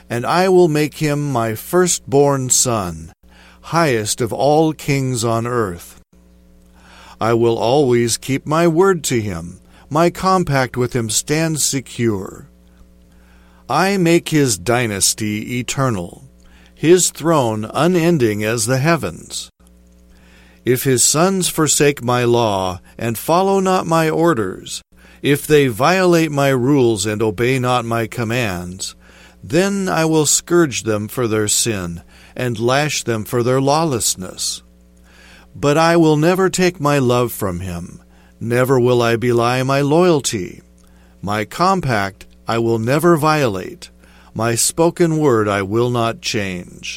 and I will make him my firstborn son, highest of all kings on earth. I will always keep my word to him. My compact with him stands secure. I make his dynasty eternal, his throne unending as the heavens. If his sons forsake my law and follow not my orders, if they violate my rules and obey not my commands, then I will scourge them for their sin and lash them for their lawlessness. But I will never take my love from him, never will I belie my loyalty. My compact I will never violate, my spoken word I will not change.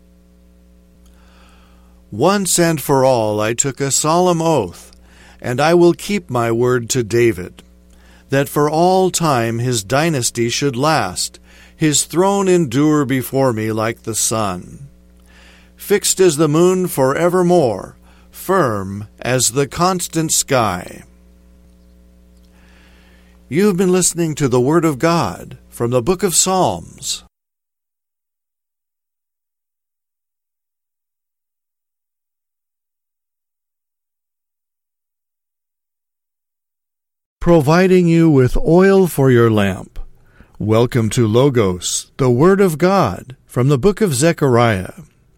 Once and for all I took a solemn oath, and I will keep my word to David, that for all time his dynasty should last, his throne endure before me like the sun. Fixed as the moon forevermore, firm as the constant sky. You have been listening to the Word of God from the Book of Psalms. Providing you with oil for your lamp. Welcome to Logos, the Word of God, from the book of Zechariah.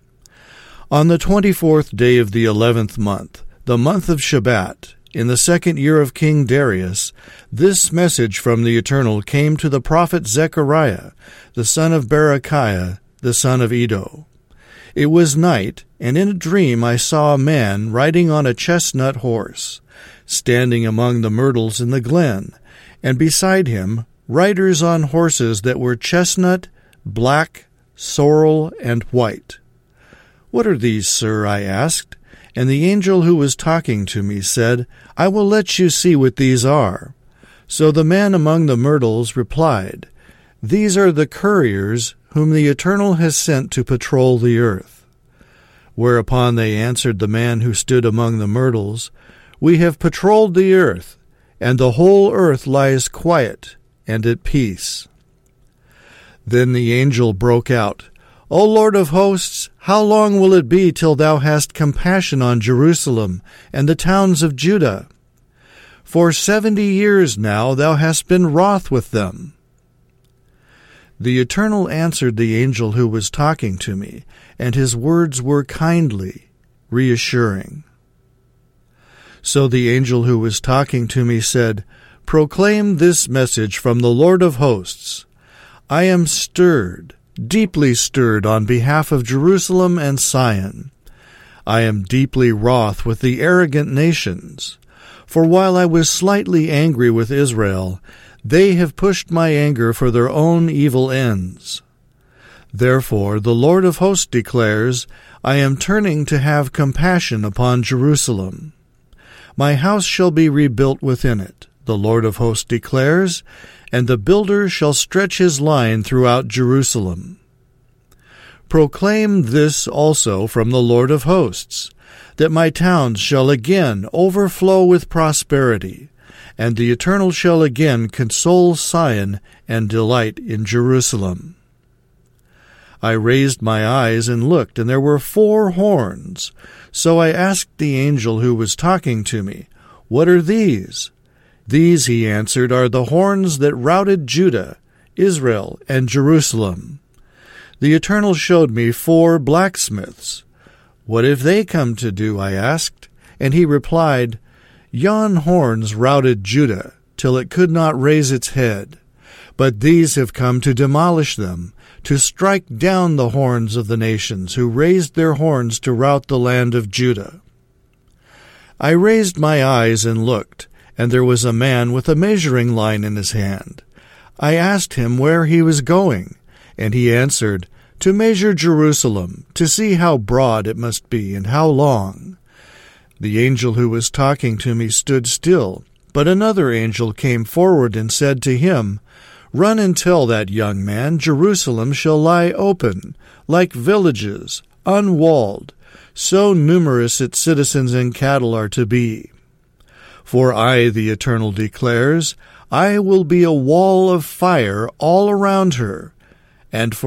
On the 24th day of the 11th month, the month of Shebat, in the 2nd year of King Darius, this message from the Eternal came to the prophet Zechariah, the son of Berechiah, the son of Iddo. It was night, and in a dream I saw a man riding on a chestnut horse, standing among the myrtles in the glen, and beside him riders on horses that were chestnut, black, sorrel, and white. "What are these, sir?" I asked. And the angel who was talking to me said, "I will let you see what these are." So the man among the myrtles replied, "These are the couriers whom the Eternal has sent to patrol the earth." Whereupon they answered the man who stood among the myrtles, "We have patrolled the earth, and the whole earth lies quiet and at peace." Then the angel broke out, "O Lord of hosts, how long will it be till thou hast compassion on Jerusalem and the towns of Judah? For 70 years now thou hast been wroth with them." The Eternal answered the angel who was talking to me, and his words were kindly, reassuring. So the angel who was talking to me said, "Proclaim this message from the Lord of hosts. I am stirred, deeply stirred on behalf of Jerusalem and Sion. I am deeply wroth with the arrogant nations. For while I was slightly angry with Israel, they have pushed my anger for their own evil ends. Therefore the Lord of hosts declares, I am turning to have compassion upon Jerusalem. My house shall be rebuilt within it, the Lord of hosts declares, and the builder shall stretch his line throughout Jerusalem. Proclaim this also from the Lord of hosts, that my towns shall again overflow with prosperity, and the Eternal shall again console Sion and delight in Jerusalem. I raised my eyes and looked, and there were 4 horns. So I asked the angel who was talking to me, "What are these?" "These," he answered, "are the horns that routed Judah, Israel, and Jerusalem." The Eternal showed me 4 blacksmiths. "What have they come to do?" I asked. And he replied, "Yon horns routed Judah, till it could not raise its head. But these have come to demolish them, to strike down the horns of the nations who raised their horns to rout the land of Judah." I raised my eyes and looked, and there was a man with a measuring line in his hand. I asked him where he was going, and he answered, "To measure Jerusalem, to see how broad it must be and how long." The angel who was talking to me stood still, but another angel came forward and said to him, "Run and tell that young man Jerusalem shall lie open, like villages, unwalled, so numerous its citizens and cattle are to be. For I, the Eternal declares, I will be a wall of fire all around her, and for